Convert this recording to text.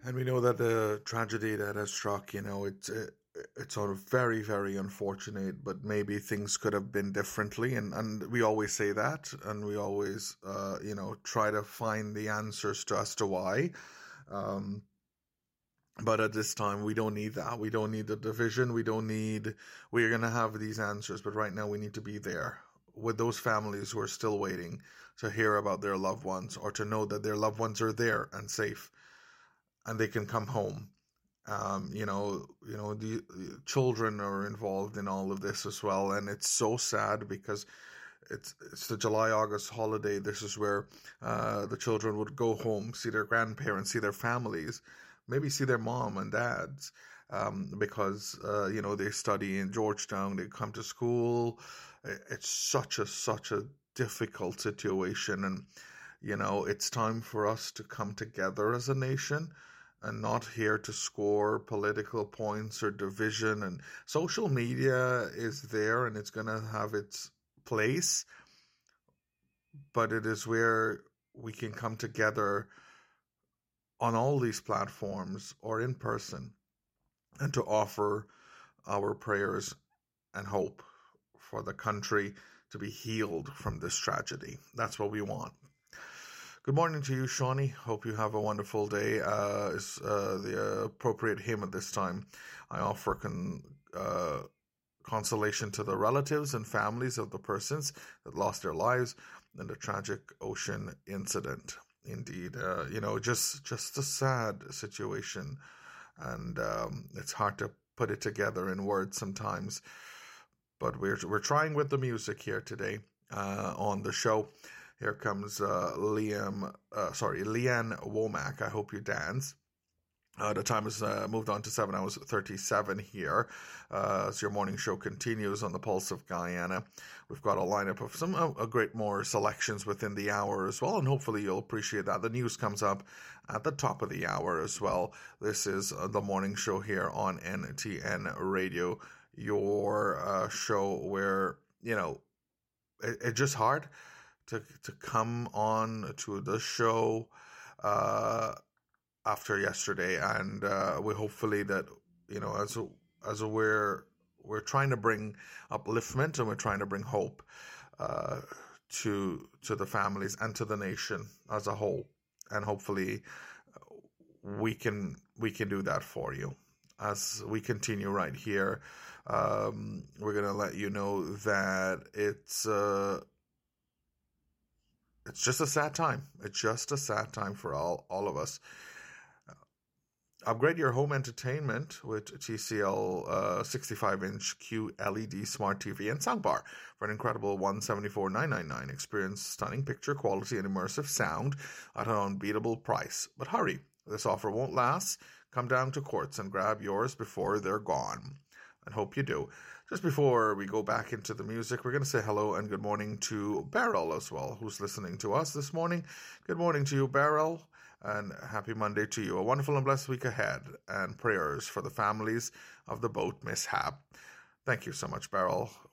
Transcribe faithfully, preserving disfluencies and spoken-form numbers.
And we know that the tragedy that has struck, you know, it's it, it's sort of very, very unfortunate, but maybe things could have been differently. And, and we always say that, and we always, uh, you know, try to find the answers to as to why. Um, but at this time, we don't need that. We don't need the division. We don't need, we're going to have these answers, but right now we need to be there with those families who are still waiting to hear about their loved ones, or to know that their loved ones are there and safe and they can come home. Um, you know, you know, the, the children are involved in all of this as well. And it's so sad because it's, it's the July, August holiday. This is where, uh, the children would go home, see their grandparents, see their families, maybe see their mom and dads, um, because, uh, you know, they study in Georgetown, they come to school. It's such a, such a difficult situation. And, you know, it's time for us to come together as a nation, and not here to score political points or division. And social media is there and it's going to have its place, but it is where we can come together on all these platforms or in person, and to offer our prayers and hope for the country to be healed from this tragedy. That's what we want. Good morning to you, Shawnee. Hope you have a wonderful day. Uh, is uh, the appropriate hymn at this time. I offer con- uh, consolation to the relatives and families of the persons that lost their lives in the tragic ocean incident. Indeed, uh, you know, just just a sad situation, and um, it's hard to put it together in words sometimes. But we're we're trying with the music here today uh, on the show. Here comes uh, Liam, uh, sorry, Leanne Womack. I hope you dance. Uh, the time has uh, moved on to seven hours thirty-seven here uh, as your morning show continues on the Pulse of Guyana. We've got a lineup of some uh, a great more selections within the hour as well, and hopefully you'll appreciate that. The news comes up at the top of the hour as well. This is uh, the morning show here on N T N Radio, your uh, show where, you know, it, it's just hard to to come on to the show uh, after yesterday, and uh, we hopefully that, you know, as a, as a we're we're trying to bring upliftment and we're trying to bring hope uh, to to the families and to the nation as a whole, and hopefully we can we can do that for you as we continue right here. Um, we're gonna let you know that it's. Uh, It's just a sad time. It's just a sad time for all, all of us. Upgrade your home entertainment with T C L uh, sixty-five inch Q L E D Smart T V and soundbar for an incredible one hundred seventy-four thousand nine hundred ninety-nine. Experience stunning picture quality and immersive sound at an unbeatable price. But hurry, this offer won't last. Come down to Quartz and grab yours before they're gone. And hope you do. Just before we go back into the music, we're going to say hello and good morning to Beryl as well, who's listening to us this morning. Good morning to you, Beryl, and happy Monday to you. A wonderful and blessed week ahead, and prayers for the families of the boat mishap. Thank you so much, Beryl.